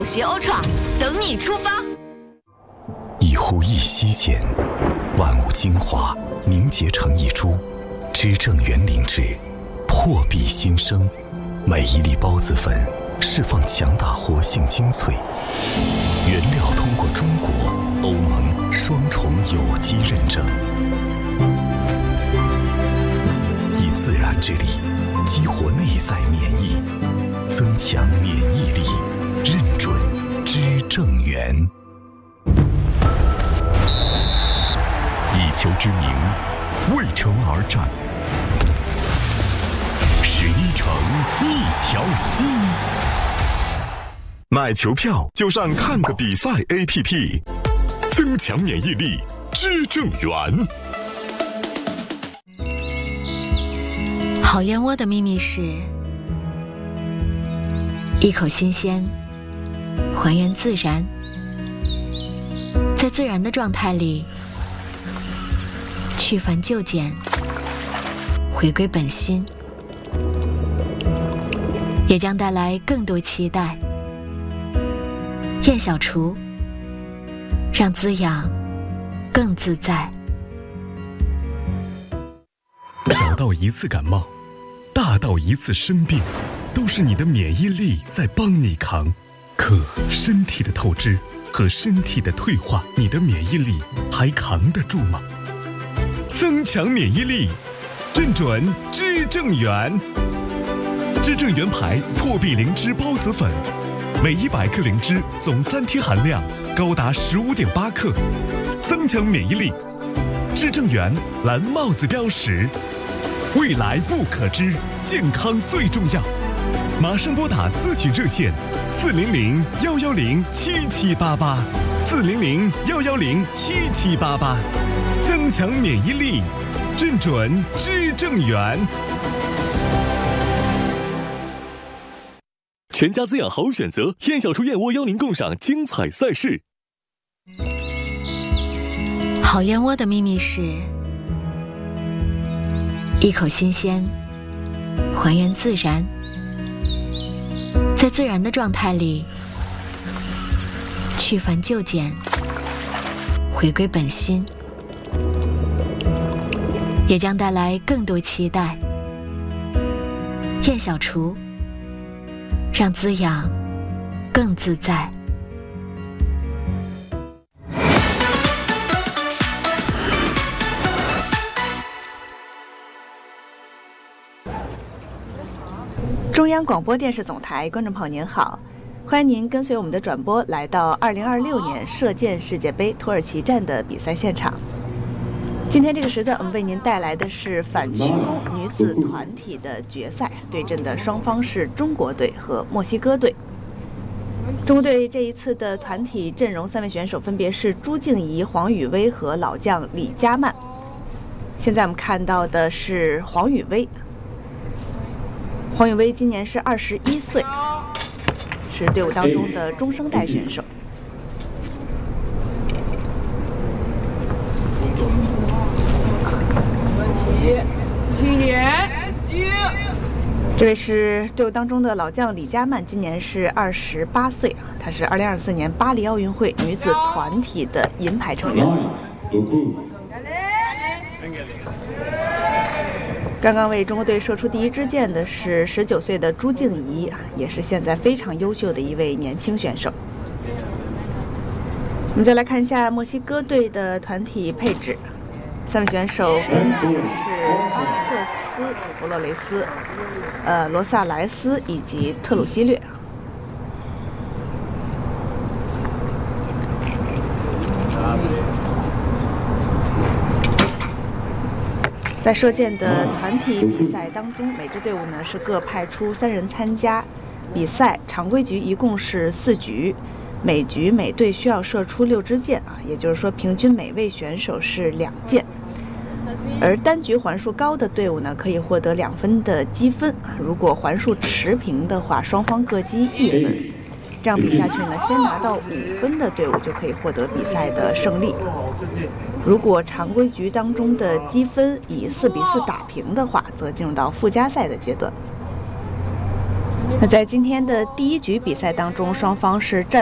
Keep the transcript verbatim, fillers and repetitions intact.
鞋 Ultra 等你出发。 一呼一吸间，万物精华凝结成一株，知正园灵芝，破壁新生。每一粒孢子粉释放强大活性精粹，原料通过中国、欧盟双重有机认证，以自然之力激活内在免疫，增强免疫力，认准知正园。以球之名，为球而战。十一城一条心，买球票就上看个比赛 A P P， 增强免疫力，知正园。 好燕窝的秘密是一口新鲜，还原自然，在自然的状态里去繁就简，回归本心，也将带来更多期待。燕小厨，让滋养更自在。 小到一次感冒，大到一次生病，都是你的免疫力在帮你扛。可身体的透支和身体的退化，你的免疫力还扛得住吗？增强免疫力，认准知正园。知正园牌破壁灵芝孢子粉，每一百克灵芝总三贴含量高达十五点八克，增强免疫力。知正园蓝帽子标识，未来不可知，健康最重要。马上拨打咨询热线四零零幺幺零七七八八，四零零幺幺零七七八八，增强免疫力，认准知正园。 全家滋养好选择，燕小厨燕窝邀您共赏精彩赛事。 好燕窝的秘密是一口新鲜，还原自然，在自然的状态里去繁就简，回归本心，也将带来更多期待。燕小厨，让滋养更自在。 中央广播电视总台观众朋友您好，欢迎您跟随我们的转播来到二零二六年射箭世界杯土耳其站的比赛现场。今天这个时段，我们为您带来的是反曲弓女子团体的决赛，对阵的双方是中国队和墨西哥队。中国队这一次的团体阵容三位选手分别是朱静怡、黄宇威和老将李佳曼。现在我们看到的是黄宇威，黄宇威今年是二十一岁，是队伍当中的中生代选手。这位是队伍当中的老将李佳曼，今年是二十八岁，他是二零二四年巴黎奥运会女子团体的银牌成员。刚刚为中国队射出第一支箭的是十九岁的朱静怡，也是现在非常优秀的一位年轻选手。我们再来看一下墨西哥队的团体配置，三位选手分别是奥斯特斯、弗洛雷斯、呃罗萨莱斯以及特鲁西略。在射箭的团体比赛当中，每支队伍呢是各派出三人参加比赛。常规局一共是四局，每局每队需要射出六支箭啊，也就是说平均每位选手是两箭。而单局环数高的队伍呢，可以获得两分的积分。如果环数持平的话，双方各积一分。这样比下去呢，先拿到五分的队伍就可以获得比赛的胜利。如果常规局当中的积分以四比四打平的话，则进入到附加赛的阶段。 那在今天的第一局比赛当中，双方是战